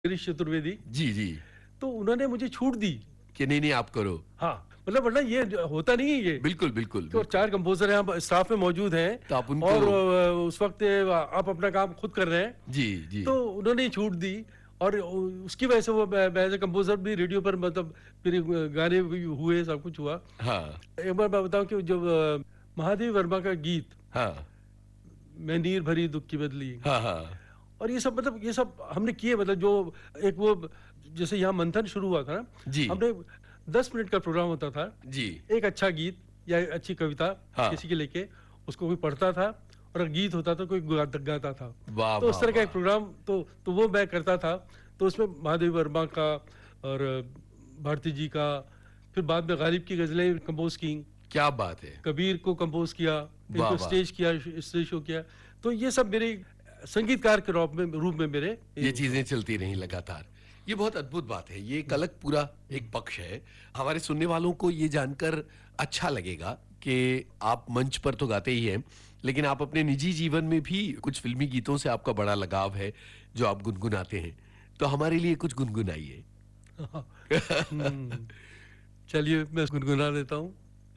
गिरीश चतुर्वेदी, जी, जी। तो उन्होंने मुझे छूट दी। कि नहीं-नहीं आप करो। हाँ, मतलब वरना ये होता नहीं है ये, बिल्कुल, बिल्कुल, कि और बिल्कुल। 4 कंपोज़र हैं, आप स्टाफ में मौजूद हैं तो आप उनको और उस वक़्त आप अपना काम खुद कर रहे हैं, जी, जी। तो उन्होंने छूट दी और उसकी वजह से वो मैं एज़ अ कंपोज़र भी रेडियो पर मतलब मेरे गाने भी हुए, सब कुछ हुआ। हाँ, एक बार मैं बताऊँ कि जब महादेव वर्मा का गीत, हाँ। मैं नीर भरी दुःख की बदली, हाँ, हाँ। और ये सब मतलब ये सब हमने किए, मतलब जो एक वो जैसे यहाँ मंथन शुरू हुआ था ना, जी, हमने 10 मिनट का प्रोग्राम होता था। जी। एक अच्छा गीत या अच्छी कविता हाँ। किसी के लेके उसको कोई पढ़ता था, और अगर गीत होता तो कोई गाता था। वाह, तो उस वाह, तरह का एक वाह! प्रोग्राम तो वो मैं करता था। तो उसमें महादेव वर्मा का और भारती जी का, फिर बाद में गालिब की गज़लें कंपोज़ की, क्या बात है! कबीर को कंपोज़ किया, वाह, इनको वाह! स्टेज किया, स्टेज शो किया। तो ये सब मेरे संगीतकार के रूप में मेरे ये चीज़ें चलती रहीं लगातार। ये बहुत अद्भुत बात है। ये एक अलग पूरा एक पक्ष है। हमारे सुनने वालों को ये जानकर अच्छा लगेगा कि आप मंच पर तो गाते ही हैं, लेकिन आप अपने निजी जीवन में भी कुछ फ़िल्मी गीतों से आपका बड़ा लगाव है, जो आप गुनगुनाते हैं। तो हमारे लिए कुछ गुनगुनाइए। हुँ, चलिए मैं गुनगुना देता हूँ।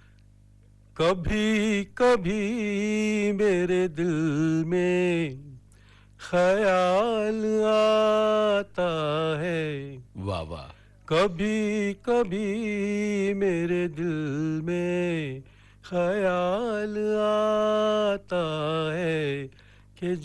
कभी कभी मेरे दिल में ख्याल आता है, वाह, वाह! कभी कभी मेरे दिल में ख्याल आता है कि